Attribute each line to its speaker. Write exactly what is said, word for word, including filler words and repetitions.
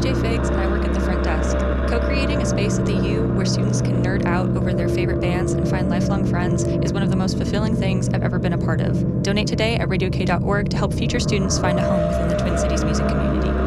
Speaker 1: J Figs, and I work at the front desk. Co-creating a space at the U where students can nerd out over their favorite bands and find lifelong friends is one of the most fulfilling things I've ever been a part of. Donate today at radio k dot org to help future students find a home within the Twin Cities music community.